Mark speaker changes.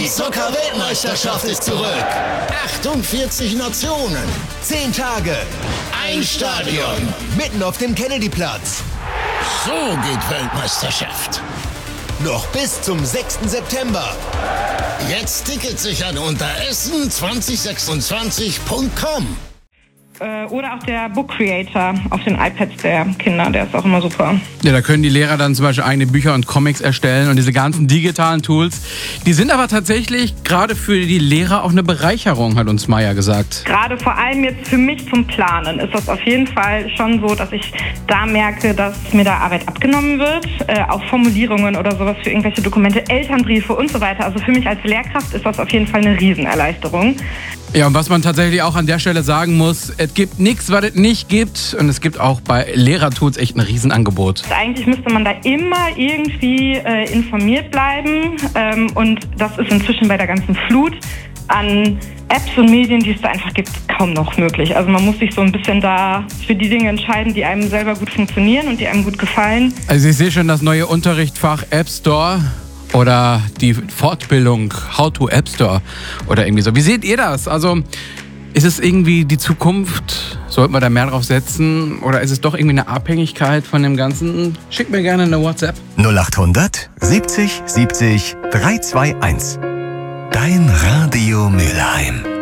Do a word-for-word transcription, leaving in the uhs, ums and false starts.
Speaker 1: Die Zucker-Weltmeisterschaft ist zurück. achtundvierzig Nationen, zehn Tage, ein Stadion, mitten auf dem Kennedyplatz.
Speaker 2: So geht Weltmeisterschaft.
Speaker 1: Noch bis zum sechsten September.
Speaker 2: Jetzt Tickets sichern unter essen zwanzig sechsundzwanzig punkt com.
Speaker 3: Oder auch der Book Creator auf den iPads der Kinder, der ist auch immer super.
Speaker 4: Ja, da können die Lehrer dann zum Beispiel eigene Bücher und Comics erstellen und diese ganzen digitalen Tools. Die sind aber tatsächlich gerade für die Lehrer auch eine Bereicherung, hat uns Maya gesagt.
Speaker 3: Gerade vor allem jetzt für mich zum Planen ist das auf jeden Fall schon so, dass ich da merke, dass mir da Arbeit abgenommen wird. Äh, auch Formulierungen oder sowas für irgendwelche Dokumente, Elternbriefe und so weiter. Also für mich als Lehrkraft ist das auf jeden Fall eine Riesenerleichterung.
Speaker 4: Ja, und was man tatsächlich auch an der Stelle sagen muss, es gibt nichts, was es nicht gibt. Und es gibt auch bei Lehrertools echt ein Riesenangebot.
Speaker 3: Eigentlich müsste man da immer irgendwie äh, informiert bleiben. Ähm, und das ist inzwischen bei der ganzen Flut an Apps und Medien, die es da einfach gibt, kaum noch möglich. Also man muss sich so ein bisschen da für die Dinge entscheiden, die einem selber gut funktionieren und die einem gut gefallen.
Speaker 4: Also ich sehe schon das neue Unterrichtsfach App Store. Oder die Fortbildung How to App Store oder irgendwie so. Wie seht ihr das? Also ist es irgendwie die Zukunft? Sollten wir da mehr drauf setzen? Oder ist es doch irgendwie eine Abhängigkeit von dem Ganzen? Schickt mir gerne eine WhatsApp.
Speaker 5: null achthundert siebzig siebzig drei zwei eins. Dein Radio Mülheim.